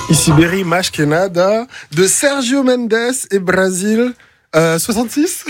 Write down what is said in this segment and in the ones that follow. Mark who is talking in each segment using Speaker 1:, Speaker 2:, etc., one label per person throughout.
Speaker 1: Ici Berry, Mas que nada, de Sergio Mendes et Brasil, 66.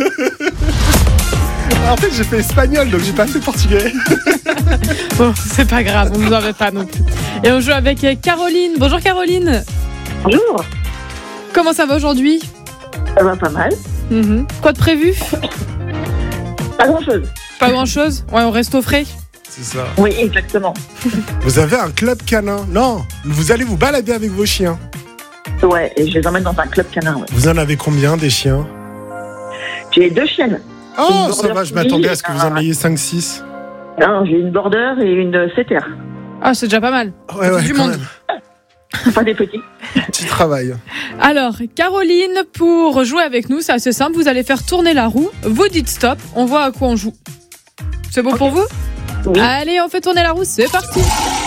Speaker 1: En fait, j'ai fait espagnol, donc j'ai pas fait portugais.
Speaker 2: Bon, c'est pas grave, on nous en veut pas non plus. Et on joue avec Caroline. Bonjour Caroline.
Speaker 3: Bonjour.
Speaker 2: Comment ça va aujourd'hui ?
Speaker 3: Ça va pas mal.
Speaker 2: Quoi de prévu ?
Speaker 3: Pas grand-chose.
Speaker 2: Pas grand-chose ? Ouais, on reste au frais.
Speaker 1: C'est ça.
Speaker 3: Oui, exactement.
Speaker 1: Vous avez un club canin ? Non, vous allez vous balader avec vos chiens.
Speaker 3: Ouais, et je les emmène dans un club canin. Ouais.
Speaker 1: Vous en avez combien des chiens ?
Speaker 3: J'ai 2 chiennes.
Speaker 1: Oh,
Speaker 3: Une
Speaker 1: ça va, je
Speaker 3: border
Speaker 1: m'attendais à ce que vous en
Speaker 3: collie,
Speaker 1: ayez 5-6.
Speaker 3: Non, j'ai une border et une setter.
Speaker 2: Ah, c'est déjà pas mal.
Speaker 1: Ouais,
Speaker 2: du
Speaker 1: quand
Speaker 2: monde.
Speaker 1: même.
Speaker 3: Pas des petits.
Speaker 1: Petit travail.
Speaker 2: Alors, Caroline, pour jouer avec nous, c'est assez simple. Vous allez faire tourner la roue. Vous dites stop. On voit à quoi on joue. C'est bon pour vous ?
Speaker 3: Oui.
Speaker 2: Allez, on fait tourner la roue. C'est parti.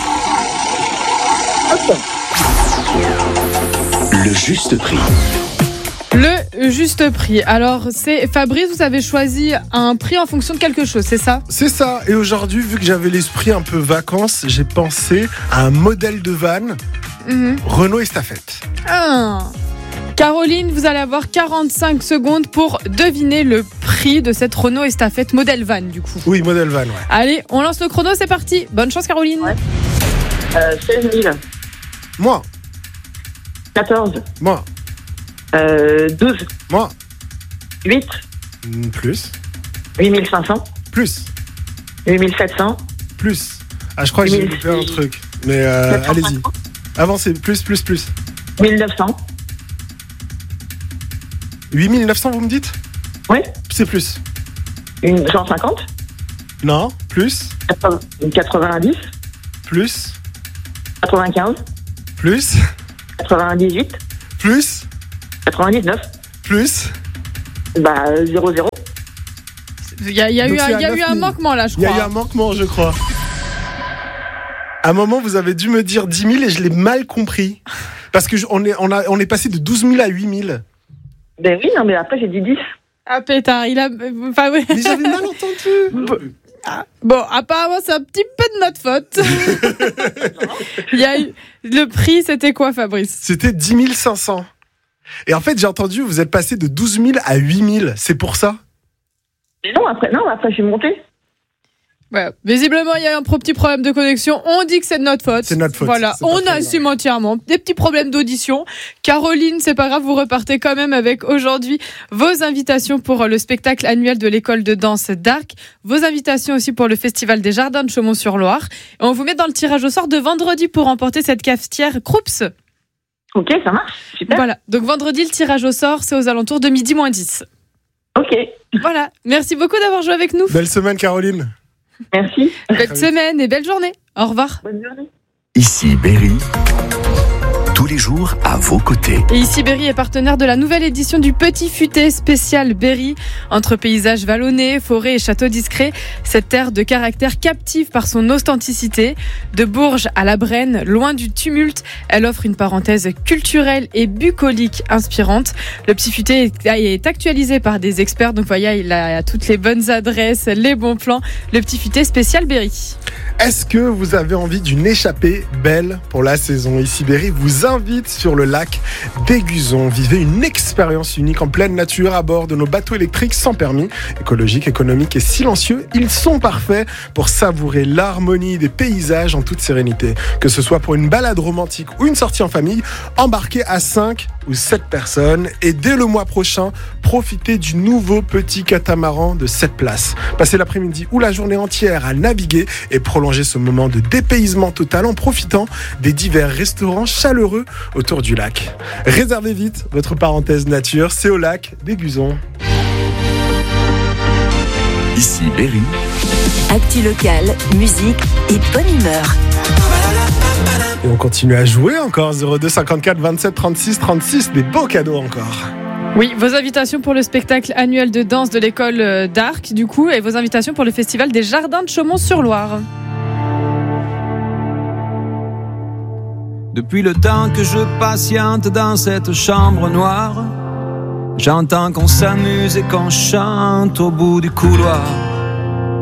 Speaker 3: Hop.
Speaker 4: Le juste prix.
Speaker 2: Le juste prix. Alors, c'est Fabrice, vous avez choisi un prix en fonction de quelque chose, c'est ça ?
Speaker 1: C'est ça. Et aujourd'hui, vu que j'avais l'esprit un peu vacances, j'ai pensé à un modèle de van Renault Estafette.
Speaker 2: Caroline, vous allez avoir 45 secondes pour deviner le prix de cette Renault Estafette modèle van, du coup.
Speaker 1: Oui, modèle van, ouais.
Speaker 2: Allez, on lance le chrono, c'est parti. Bonne chance, Caroline.
Speaker 3: Ouais. 16 000.
Speaker 1: Moi,
Speaker 3: 14.
Speaker 1: moi,
Speaker 3: 12.
Speaker 1: moi.
Speaker 3: 8.
Speaker 1: Plus,
Speaker 3: 8 500.
Speaker 1: plus,
Speaker 3: 8 700.
Speaker 1: plus. Ah, je crois que j'ai loupé un truc. Mais allez-y. Avancez, plus.
Speaker 3: 1 900.
Speaker 1: 8900, vous me dites ?
Speaker 3: Oui.
Speaker 1: C'est plus.
Speaker 3: Une 150.
Speaker 1: Non, plus,
Speaker 3: 90.
Speaker 1: plus,
Speaker 3: 95.
Speaker 1: plus,
Speaker 3: 98.
Speaker 1: plus,
Speaker 3: 99.
Speaker 1: plus.
Speaker 3: 0.
Speaker 2: Il y a eu un manquement là, je
Speaker 1: Il y
Speaker 2: crois.
Speaker 1: a eu un manquement, je crois. À un moment, vous avez dû me dire 10 000 et je l'ai mal compris. Parce qu'on est passé de 12 000 à 8 000.
Speaker 3: Ben oui, non, mais après j'ai dit 10.
Speaker 2: Ah pétard, il a... Enfin, oui.
Speaker 1: Mais j'avais mal entendu.
Speaker 2: Bon, apparemment, c'est un petit peu de notre faute. Il y a eu... Le prix, c'était quoi, Fabrice ?
Speaker 1: C'était 10 500. Et en fait, j'ai entendu, vous êtes passé de 12 000 à 8 000. C'est pour ça ?
Speaker 3: Mais non, après je suis montée.
Speaker 2: Ouais. Visiblement, il y a eu un petit problème de connexion. On dit que c'est de notre faute.
Speaker 1: C'est notre faute.
Speaker 2: Voilà,
Speaker 1: C'est pas
Speaker 2: on
Speaker 1: très
Speaker 2: assume entièrement. Des petits problèmes d'audition. Caroline, c'est pas grave, vous repartez quand même avec aujourd'hui vos invitations pour le spectacle annuel de l'école de danse d'Arc. Vos invitations aussi pour le festival des Jardins de Chaumont-sur-Loire. Et on vous met dans le tirage au sort de vendredi pour remporter cette cafetière Krups.
Speaker 3: Ok, ça marche. Super.
Speaker 2: Voilà. Donc vendredi, le tirage au sort, c'est aux alentours de 12:10.
Speaker 3: Ok.
Speaker 2: Voilà. Merci beaucoup d'avoir joué avec nous.
Speaker 1: Belle semaine, Caroline.
Speaker 3: Merci.
Speaker 2: Belle semaine et belle journée. Au revoir.
Speaker 3: Bonne journée.
Speaker 4: Ici Berry. Tous les jours à vos côtés.
Speaker 2: Et ici Berry est partenaire de la nouvelle édition du Petit Futé spécial Berry. Entre paysages vallonnés, forêts et châteaux discrets, cette terre de caractère captive par son authenticité. De Bourges à la Brenne, loin du tumulte, elle offre une parenthèse culturelle et bucolique inspirante. Le Petit Futé est actualisé par des experts, donc voyez, il a toutes les bonnes adresses, les bons plans. Le Petit Futé spécial Berry.
Speaker 1: Est-ce que vous avez envie d'une échappée belle pour la saison ? Ici Berry vous invite sur le lac d'Aiguzon. Vivez une expérience unique en pleine nature à bord de nos bateaux électriques sans permis. Écologiques, économiques et silencieux, ils sont parfaits pour savourer l'harmonie des paysages en toute sérénité. Que ce soit pour une balade romantique ou une sortie en famille, embarquez à 5 ou 7 personnes. Et dès le mois prochain, profitez du nouveau petit catamaran de 7 places. Passez l'après-midi ou la journée entière à naviguer et prolonger ce moment de dépaysement total en profitant des divers restaurants chaleureux autour du lac. Réservez vite votre parenthèse nature, c'est au lac d'Aiguzon.
Speaker 4: Ici Berry.
Speaker 5: Actu locale, musique et bonne humeur.
Speaker 1: Et on continue à jouer encore, 02 54 27 36 36, des beaux cadeaux encore.
Speaker 2: Oui, vos invitations pour le spectacle annuel de danse de l'école d'Arc, du coup, et vos invitations pour le festival des Jardins de Chaumont-sur-Loire.
Speaker 6: Depuis le temps que je patiente dans cette chambre noire, j'entends qu'on s'amuse et qu'on chante au bout du couloir.